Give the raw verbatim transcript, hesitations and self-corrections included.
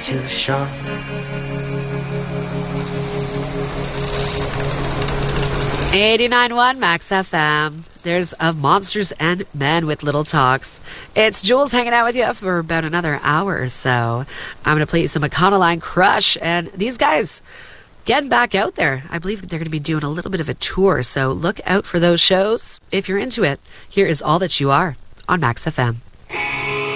too sharp. eighty-nine point one Max F M. There's Of Monsters and Men with Little Talks. It's Jules hanging out with you for about another hour or so. I'm going to play you some Econoline Crush, and these guys getting back out there. I believe they're going to be doing a little bit of a tour, so look out for those shows. If you're into it, here is All That You Are on Max F M.